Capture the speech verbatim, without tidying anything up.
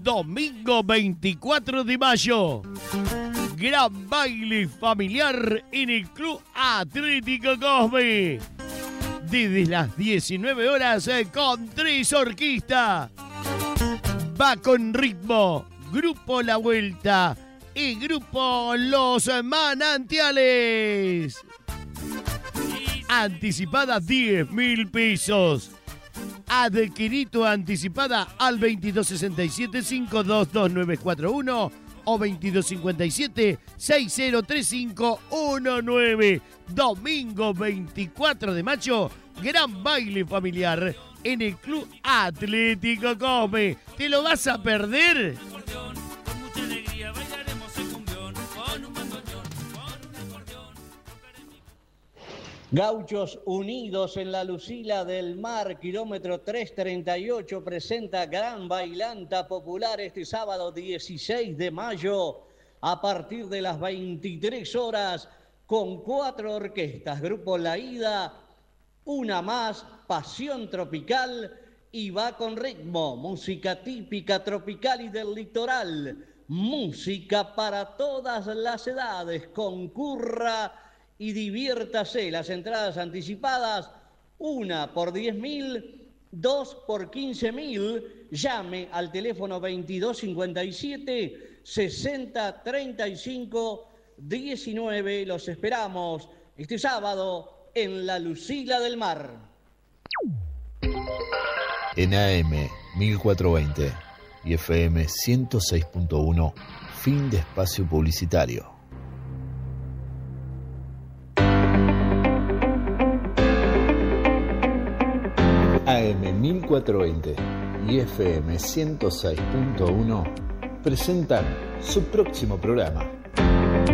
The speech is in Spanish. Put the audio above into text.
domingo veinticuatro de mayo. Gran baile familiar en el Club Atlético Cosme. Desde las diecinueve horas con tres orquestas. Va con ritmo. Grupo La Vuelta y Grupo Los Manantiales. Anticipada diez mil pesos. Adquirí tu anticipada al veintidós sesenta y siete, cinco dos dos nueve cuatro uno o veintidós cincuenta y siete, seis cero tres cinco uno nueve. Domingo veinticuatro de mayo, gran baile familiar en el Club Atlético Cosme. ¿Te lo vas a perder? Gauchos Unidos en la Lucila del Mar, kilómetro trescientos treinta y ocho, presenta Gran Bailanta Popular este sábado dieciséis de mayo a partir de las veintitrés horas con cuatro orquestas. Grupo La Ida, Una Más, Pasión Tropical y Va con Ritmo. Música típica tropical y del litoral. Música para todas las edades. Concurra y diviértase. Las entradas anticipadas, una por diez mil, dos por quince mil. Llame al teléfono veintidós cincuenta y siete, sesenta treinta y cinco diecinueve. Los esperamos este sábado en la Lucila del Mar. En A M mil cuatrocientos veinte y F M ciento seis punto uno, fin de espacio publicitario. A M mil cuatrocientos veinte y F M ciento seis punto uno presentan su próximo programa.